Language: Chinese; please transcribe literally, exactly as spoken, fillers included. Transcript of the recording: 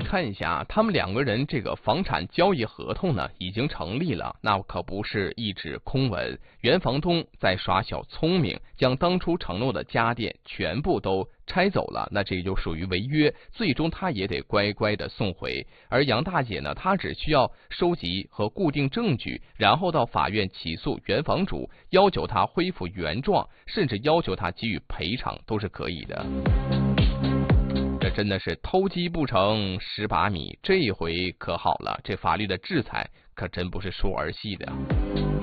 看一下，他们两个人这个房产交易合同呢已经成立了，那可不是一纸空文。原房东在耍小聪明，将当初承诺的家电全部都拆走了，那这就属于违约，最终他也得乖乖的送回。而杨大姐呢，她只需要收集和固定证据，然后到法院起诉原房主，要求他恢复原状，甚至要求他给予赔偿都是可以的。这真的是偷鸡不成蚀把米，这一回可好了，这法律的制裁可真不是说儿戏的。